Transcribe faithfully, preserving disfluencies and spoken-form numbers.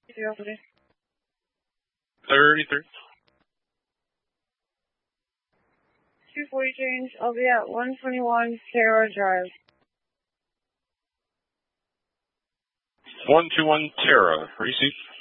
thirty-three. two forty change. I'll be at one twenty-one Sarah Drive. one two one Terra. Receive.